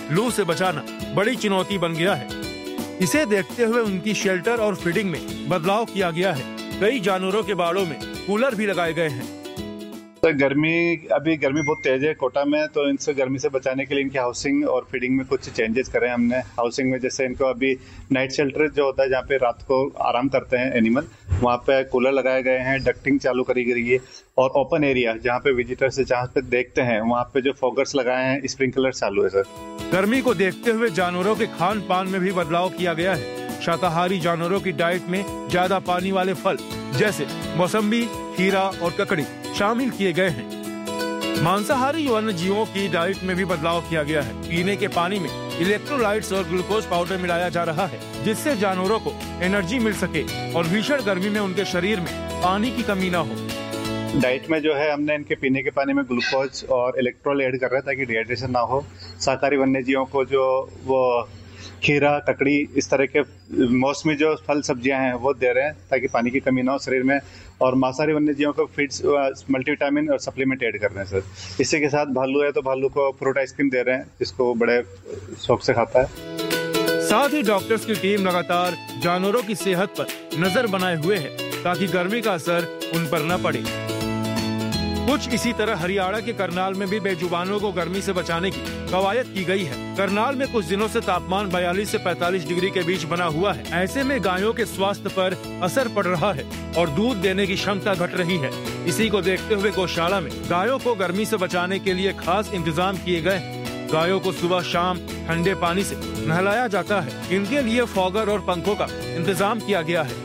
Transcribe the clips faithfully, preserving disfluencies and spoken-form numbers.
लू से बचाना बड़ी चुनौती बन गया है। इसे देखते हुए उनकी शेल्टर और फीडिंग में बदलाव किया गया है। कई जानवरों के बाड़ों में कूलर भी लगाए गए हैं। तो गर्मी अभी गर्मी बहुत तेज है कोटा में, तो इनसे गर्मी से बचाने के लिए इनकी हाउसिंग और फीडिंग में कुछ चेंजेस करे हमने। हाउसिंग में जैसे इनको अभी नाइट शेल्टर जो होता है जहाँ पे रात को आराम करते हैं एनिमल, वहाँ पे कूलर लगाए गए हैं, डक्टिंग चालू करी गई है और ओपन एरिया जहाँ पे विजिटर्स से जहाँ पे देखते हैं वहाँ पे जो फॉगर्स लगाए हैं, स्प्रिंकलर चालू है सर। गर्मी को देखते हुए जानवरों के खान पान में भी बदलाव किया गया है। शाकाहारी जानवरों की डाइट में ज्यादा पानी वाले फल जैसे मौसम्बी, खीरा और ककड़ी शामिल किए गए हैं। मांसाहारी वन्य जीवों की डाइट में भी बदलाव किया गया है। पीने के पानी में इलेक्ट्रोलाइट्स और ग्लूकोज पाउडर मिलाया जा रहा है, जिससे जानवरों को एनर्जी मिल सके और भीषण गर्मी में उनके शरीर में पानी की कमी न हो। डाइट में जो है हमने इनके पीने के पानी में ग्लूकोज और इलेक्ट्रोल ऐड कर रहे हैं ताकि डिहाइड्रेशन ना हो। शाकाहारी वन्य जीवों को जो वो खीरा, ककड़ी, इस तरह के मौसमी जो फल सब्जियां हैं वो दे रहे हैं ताकि पानी की कमी ना हो शरीर में। और मांसाहारी वन्य जीवों को फीड्स, मल्टीविटामिन और सप्लीमेंट ऐड कर रहे हैं सर। इसी के साथ भालू है तो भालू को फ्रूट आइसक्रीम दे रहे हैं, जिसको बड़े शौक से खाता है। साथ ही डॉक्टर्स की टीम लगातार जानवरों की सेहत पर नजर बनाए हुए है ताकि गर्मी का असर उन पर न पड़े। कुछ इसी तरह हरियाणा के करनाल में भी बेजुबानों को गर्मी से बचाने की कवायद की गई है। करनाल में कुछ दिनों से तापमान बयालीस से पैंतालीस डिग्री के बीच बना हुआ है। ऐसे में गायों के स्वास्थ्य पर असर पड़ रहा है और दूध देने की क्षमता घट रही है। इसी को देखते हुए गौशाला में गायों को गर्मी से बचाने के लिए खास इंतजाम किए गए हैं। गायों को सुबह शाम ठंडे पानी से नहलाया जाता है। इनके लिए फॉगर और पंखों का इंतजाम किया गया है।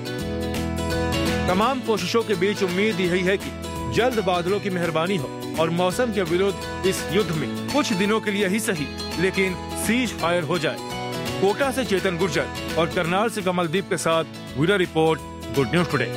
तमाम कोशिशों के बीच उम्मीद यही है कि जल्द बादलों की मेहरबानी हो और मौसम के विरुद्ध इस युद्ध में कुछ दिनों के लिए ही सही लेकिन सीज फायर हो जाए। कोटा से चेतन गुर्जर और करनाल से कमलदीप के साथ bureau report, good news today.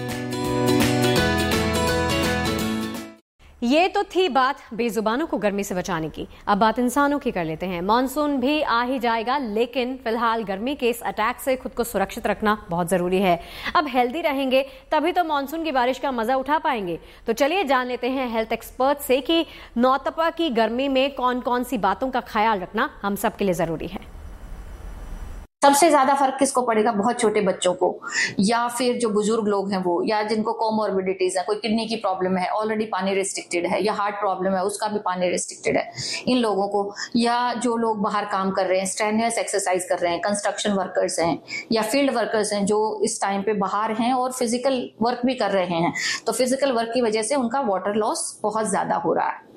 ये तो थी बात बेजुबानों को गर्मी से बचाने की। अब बात इंसानों की कर लेते हैं। मानसून भी आ ही जाएगा, लेकिन फिलहाल गर्मी के इस अटैक से खुद को सुरक्षित रखना बहुत जरूरी है। अब हेल्दी रहेंगे तभी तो मानसून की बारिश का मजा उठा पाएंगे। तो चलिए जान लेते हैं हेल्थ एक्सपर्ट से कि नौतपा की गर्मी में कौन कौन सी बातों का ख्याल रखना हम सबके लिए जरूरी है। सबसे ज्यादा फर्क किसको पड़ेगा? बहुत छोटे बच्चों को, या फिर जो बुजुर्ग लोग हैं वो, या जिनको कोमोर्बिडिटीज है, कोई किडनी की प्रॉब्लम है, ऑलरेडी पानी रिस्ट्रिक्टेड है, या हार्ट प्रॉब्लम है उसका भी पानी रिस्ट्रिक्टेड है, इन लोगों को, या जो लोग बाहर काम कर रहे हैं, स्ट्रेनियस एक्सरसाइज कर रहे हैं, कंस्ट्रक्शन वर्कर्स हैं या फील्ड वर्कर्स हैं जो इस टाइम पे बाहर हैं और फिजिकल वर्क भी कर रहे हैं, तो फिजिकल वर्क की वजह से उनका वाटर लॉस बहुत ज्यादा हो रहा है।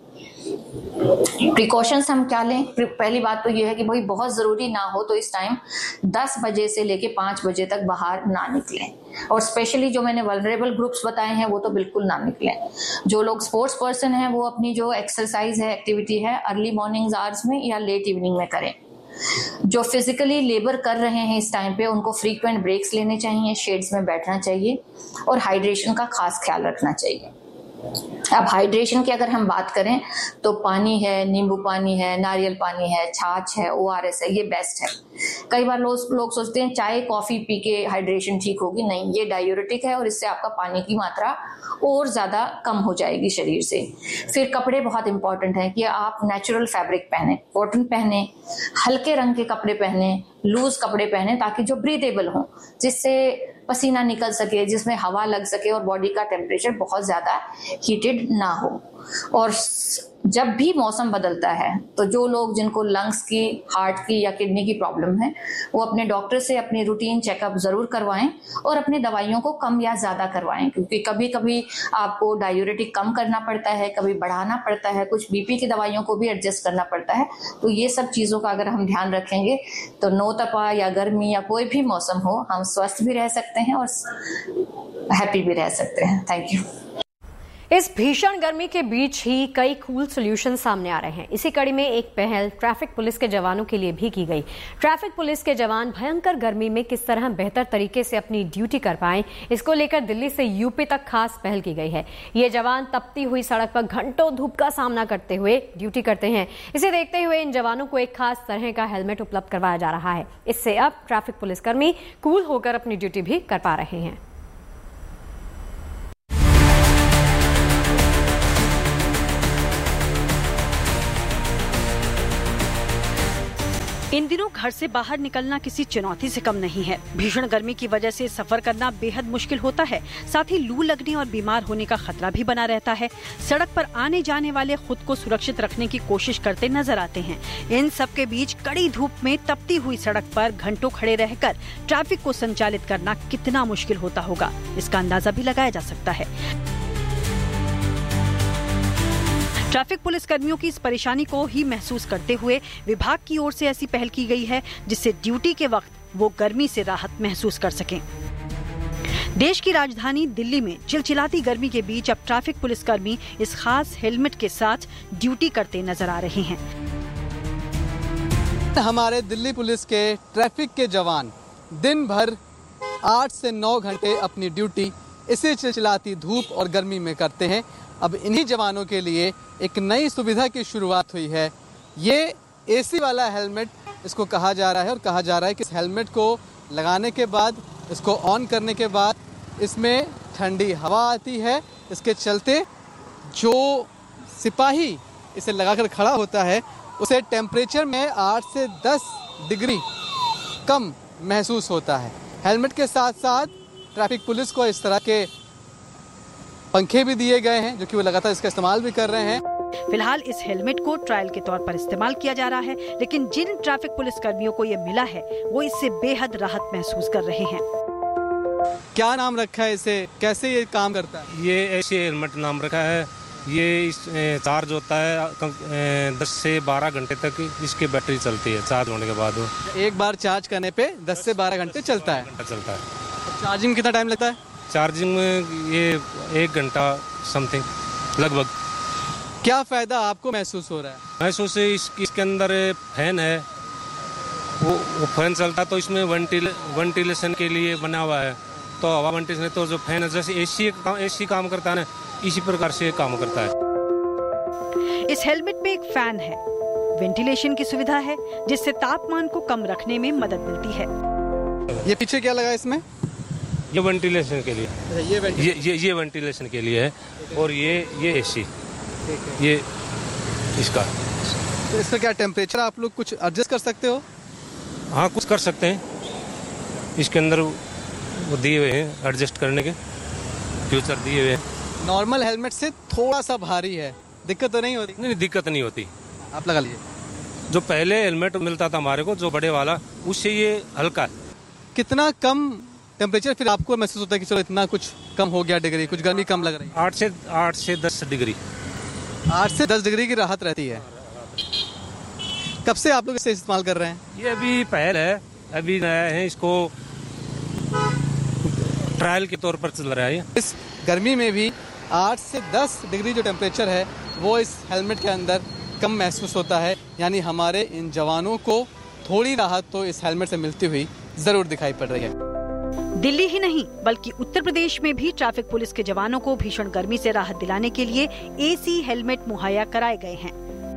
प्रिकॉशंस हम क्या लें? पहली बात तो यह है कि भाई बहुत जरूरी ना हो तो इस टाइम दस बजे से लेके पांच बजे तक बाहर ना निकलें, और स्पेशली जो मैंने वल्नरेबल ग्रुप्स बताए हैं वो तो बिल्कुल ना निकलें। जो लोग स्पोर्ट्स पर्सन हैं वो अपनी जो एक्सरसाइज है, एक्टिविटी है, अर्ली मॉर्निंग आवर्स में या लेट इवनिंग में करें। जो फिजिकली लेबर कर रहे हैं इस टाइम पे उनको फ्रीक्वेंट ब्रेक्स लेने चाहिए, शेड्स में बैठना चाहिए और हाइड्रेशन का खास ख्याल रखना चाहिए। अब हाइड्रेशन की अगर हम बात करें तो पानी है, नींबू पानी है, नारियल पानी है, छाछ है, ओआरएस है, ये बेस्ट है। कई बार लोग लोग सोचते हैं चाय कॉफी पी के हाइड्रेशन ठीक होगी, नहीं, ये डायूरेटिक है और इससे आपका पानी की मात्रा और ज्यादा कम हो जाएगी शरीर से। फिर कपड़े बहुत इंपॉर्टेंट है कि आप नेचुरल फैब्रिक पहने, कॉटन पहने, हल्के रंग के कपड़े पहने, लूज कपड़े पहने ताकि जो ब्रीदेबल हो, जिससे पसीना निकल सके, जिसमें हवा लग सके और बॉडी का टेम्परेचर बहुत ज्यादा हीटेड ना हो। और जब भी मौसम बदलता है तो जो लोग जिनको लंग्स की, हार्ट की या किडनी की प्रॉब्लम है वो अपने डॉक्टर से अपनी रूटीन चेकअप जरूर करवाएं और अपनी दवाइयों को कम या ज्यादा करवाएं, क्योंकि कभी कभी आपको डायूरेटिक कम करना पड़ता है, कभी बढ़ाना पड़ता है, कुछ बीपी की दवाइयों को भी एडजस्ट करना पड़ता है। तो ये सब चीजों का अगर हम ध्यान रखेंगे तो नौतपा या गर्मी या कोई भी मौसम हो, हम स्वस्थ भी रह सकते हैं और हैप्पी भी रह सकते हैं। Thank you. इस भीषण गर्मी के बीच ही कई कूल सॉल्यूशन सामने आ रहे हैं। इसी कड़ी में एक पहल ट्रैफिक पुलिस के जवानों के लिए भी की गई। ट्रैफिक पुलिस के जवान भयंकर गर्मी में किस तरह बेहतर तरीके से अपनी ड्यूटी कर पाएं, इसको लेकर दिल्ली से यूपी तक खास पहल की गई है। ये जवान तपती हुई सड़क पर घंटों धूप का सामना करते हुए ड्यूटी करते हैं। इसे देखते हुए इन जवानों को एक खास तरह का हेलमेट उपलब्ध करवाया जा रहा है। इससे अब ट्रैफिक पुलिसकर्मी कूल होकर अपनी ड्यूटी भी कर पा रहे हैं। इन दिनों घर से बाहर निकलना किसी चुनौती से कम नहीं है। भीषण गर्मी की वजह से सफर करना बेहद मुश्किल होता है। साथ ही लू लगने और बीमार होने का खतरा भी बना रहता है। सड़क पर आने जाने वाले खुद को सुरक्षित रखने की कोशिश करते नजर आते हैं। इन सब के बीच कड़ी धूप में तपती हुई सड़क पर घंटों खड़े रहकर ट्रैफिक को संचालित करना कितना मुश्किल होता होगा, इसका अंदाजा भी लगाया जा सकता है। ट्रैफिक पुलिस कर्मियों की इस परेशानी को ही महसूस करते हुए विभाग की ओर से ऐसी पहल की गई है जिससे ड्यूटी के वक्त वो गर्मी से राहत महसूस कर सकें। देश की राजधानी दिल्ली में चिलचिलाती गर्मी के बीच अब ट्रैफिक पुलिस कर्मी इस खास हेलमेट के साथ ड्यूटी करते नजर आ रहे हैं। हमारे दिल्ली पुलिस के ट्रैफिक के जवान दिन भर आठ से नौ घंटे अपनी ड्यूटी इसी चिलचिलाती धूप और गर्मी में करते हैं। अब इन्हीं जवानों के लिए एक नई सुविधा की शुरुआत हुई है। ये एसी वाला हेलमेट इसको कहा जा रहा है और कहा जा रहा है कि इस हेलमेट को लगाने के बाद, इसको ऑन करने के बाद इसमें ठंडी हवा आती है। इसके चलते जो सिपाही इसे लगाकर खड़ा होता है उसे टेम्परेचर में आठ से दस डिग्री कम महसूस होता है। हेलमेट के साथ साथ ट्रैफिक पुलिस को इस तरह के पंखे भी दिए गए हैं जो कि वो लगातार इसका इस्तेमाल भी कर रहे हैं। फिलहाल इस हेलमेट को ट्रायल के तौर पर इस्तेमाल किया जा रहा है, लेकिन जिन ट्रैफिक पुलिस कर्मियों को ये मिला है वो इससे बेहद राहत महसूस कर रहे हैं। क्या नाम रखा है इसे, कैसे ये काम करता है? ये ऐसे हेलमेट नाम रखा है। ये इस चार्ज होता है दस से बारह घंटे तक इसकी बैटरी चलती है। चार्ज होने के बाद वो एक बार चार्ज करने पे दस से बारह घंटे चलता है। घंटा चलता है। चार्जिंग में कितना टाइम लगता है? चार्जिंग में ये एक घंटा समथिंग लगभग। क्या फायदा आपको महसूस हो रहा है? महसूस इस, इसके अंदर फैन है, वो, वो फैन चलता तो इसमें वेंटिले, वेंटिलेशन के लिए बना हुआ है। तो हवा वेंटिलेशन तो जो फैन है जैसे एसी एसी काम करता है ना, इसी प्रकार से काम करता है। इस हेलमेट में एक फैन है, वेंटिलेशन की सुविधा है जिससे तापमान को कम रखने में मदद मिलती है। ये पीछे क्या लगा है इसमें? ये वेंटिलेशन के लिए, ये ये ये, ये वेंटिलेशन के लिए है। और ये ये एसी, ये इसका। तो इसका क्या टेम्परेचर आप लोग कुछ एडजस्ट कर सकते हो? हाँ, कुछ कर सकते हैं। इसके अंदर वो दिए हुए हैं एडजस्ट करने के फ्यूचर दिए हुए हैं। नॉर्मल हेलमेट से थोड़ा सा भारी है, दिक्कत तो नहीं होती? नहीं, दिक्कत नहीं होती। आप लगा लीजिए। जो पहले हेलमेट मिलता था हमारे को, जो बड़े वाला, उससे ये हल्का है। कितना कम टेम्परेचर फिर आपको महसूस होता है कि चलो इतना कुछ कम हो गया डिग्री, कुछ गर्मी कम लग रही है? आठ से आठ से दस डिग्री आठ से दस डिग्री की राहत रहती है। कब से आप लोग इसे इस्तेमाल कर रहे हैं? ये अभी पहल है, अभी नया है, इसको ट्रायल के तौर पर चल रहा है। इस गर्मी में भी आठ से दस डिग्री जो टेम्परेचर है वो इस हेलमेट के अंदर कम महसूस होता है। यानी हमारे इन जवानों को थोड़ी राहत तो इस हेलमेट से मिलती हुई जरूर दिखाई पड़ रही है। दिल्ली ही नहीं बल्कि उत्तर प्रदेश में भी ट्रैफिक पुलिस के जवानों को भीषण गर्मी से राहत दिलाने के लिए एसी हेलमेट मुहैया कराए गए हैं।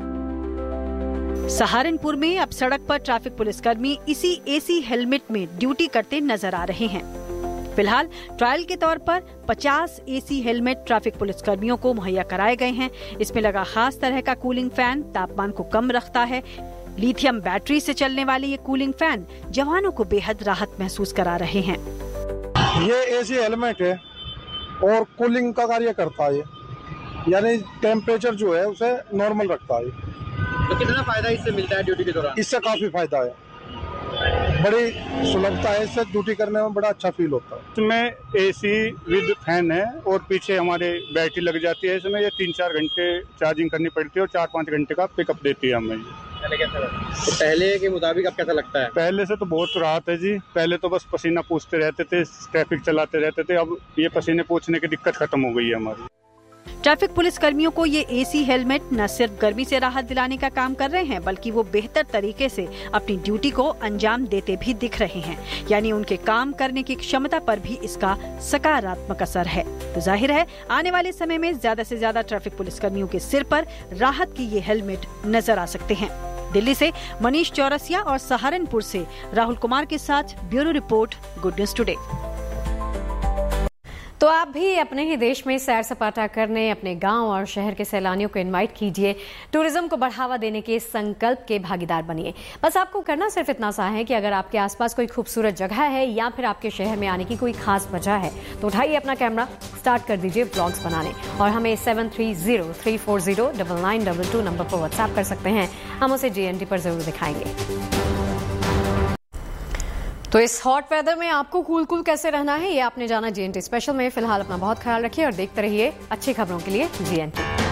सहारनपुर में अब सड़क पर ट्रैफिक पुलिसकर्मी इसी एसी हेलमेट में ड्यूटी करते नजर आ रहे हैं। फिलहाल ट्रायल के तौर पर पचास एसी हेलमेट ट्रैफिक पुलिसकर्मियों को मुहैया कराए गए हैं। इसमें लगा खास तरह का कूलिंग फैन तापमान को कम रखता है। लिथियम बैटरी से चलने वाले ये कूलिंग फैन जवानों को बेहद राहत महसूस करा रहे हैं। ये एसी हेलमेट है और कूलिंग का कार्य करता है, यानी टेम्परेचर जो है उसे नॉर्मल रखता है। तो कितना फायदा इससे मिलता है ड्यूटी के दौरान? इससे काफी फायदा है, बड़ी सुलभता है, इससे ड्यूटी करने में बड़ा अच्छा फील होता है। इसमें एसी विद फैन है और पीछे हमारे बैटरी लग जाती है। इसमें ये तीन चार घंटे चार्जिंग करनी पड़ती है और चार पाँच घंटे का पिकअप देती है हमें। तो पहले के मुताबिक अब कैसा लगता है? पहले से तो बहुत राहत है जी। पहले तो बस पसीना पूछते रहते थे, ट्रैफिक चलाते रहते थे, अब ये पसीने पूछने की दिक्कत खत्म हो गई है हमारी। ट्रैफिक पुलिस कर्मियों को ये एसी हेलमेट न सिर्फ गर्मी से राहत दिलाने का काम कर रहे हैं बल्कि वो बेहतर तरीके से अपनी ड्यूटी को अंजाम देते भी दिख रहे हैं। यानी उनके काम करने की क्षमता पर भी इसका सकारात्मक असर है। तो जाहिर है आने वाले समय में ज्यादा से ज्यादा ट्रैफिक पुलिस कर्मियों के सिर पर राहत की ये हेलमेट नजर आ सकते हैं। दिल्ली से मनीष चौरसिया और सहारनपुर से राहुल कुमार के साथ bureau report, good news today. तो आप भी अपने ही देश में सैर सपाटा करने अपने गांव और शहर के सैलानियों को इनवाइट कीजिए, टूरिज्म को बढ़ावा देने के संकल्प के भागीदार बनिए। बस आपको करना सिर्फ इतना सा है कि अगर आपके आसपास कोई खूबसूरत जगह है या फिर आपके शहर में आने की कोई खास वजह है तो उठाइए अपना कैमरा, स्टार्ट कर दीजिए ब्लॉग्स बनाने और हमें seven three zero three four zero double nine double two number पर व्हाट्सएप कर सकते हैं। हम उसे जी एन टी पर जरूर दिखाएंगे। तो इस हॉट वेदर में आपको कूल कूल कैसे रहना है ये आपने जाना जी एन टी स्पेशल में। फिलहाल अपना बहुत ख्याल रखिए और देखते रहिए अच्छी खबरों के लिए जी एन टी।